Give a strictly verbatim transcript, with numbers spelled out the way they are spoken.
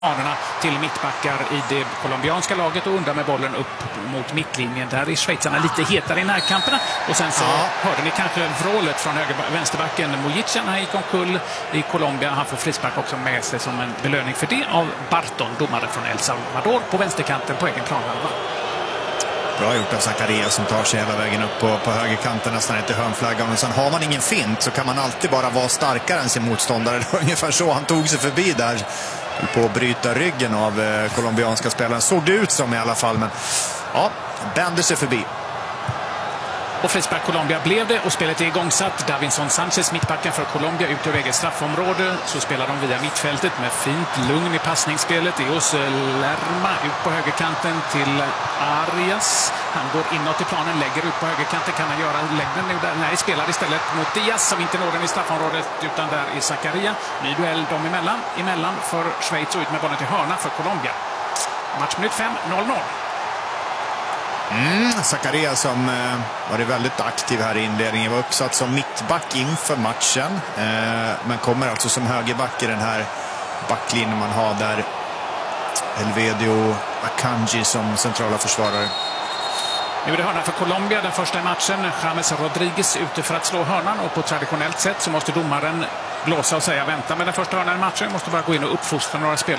till mittbackar i det colombianska laget och undan med bollen upp mot mittlinjen. Där är schweizarna lite hetare i närkamperna. Och sen så ja. hörde ni kanske vrålet från höger, vänsterbacken Mojica. Han gick omkull i Colombia. Han får frispark också med sig som en belöning för det av Barton, domare från El Salvador, på vänsterkanten på egen planhalva. Bra gjort av Zakaria som tar sig hela vägen upp på, på högerkanten nästan inte hörnflaggan. Och sen har man ingen fint så kan man alltid bara vara starkare än sin motståndare. Det var ungefär så han tog sig förbi där på att bryta ryggen av eh, colombianska spelaren. Såg det ut som i alla fall, men ja, bänder sig förbi. Och frispark Colombia blev det och spelet är igångsatt. Davinson Sanchez, mittbacken för Colombia, ut ur eget straffområde. Så spelar de via mittfältet med fint lugn i passningsspelet. Eos Lerma ut på högerkanten till Arias. Han går inåt i planen, lägger ut på högerkanten. Kan han göra längden nu? Nej, spelar istället mot Diaz som inte når den i straffområdet, utan där är Zakaria. Ny duell dem emellan. Emellan för Schweiz och ut med bollen till hörna för Colombia. Matchminut fem, noll noll. Mm, Zakaria som eh, varit väldigt aktiv här i inledningen, var uppsatt som mittback inför matchen, eh, men kommer alltså som högerback i den här backlinjen man har där Elvedio Akanji som centrala försvarare. Nu är det hörna för Colombia, den första i matchen. James Rodriguez ute för att slå hörnan, och på traditionellt sätt så måste domaren blåsa och säga vänta med den första hörnan i matchen. Måste bara gå in och uppfostra några spelare.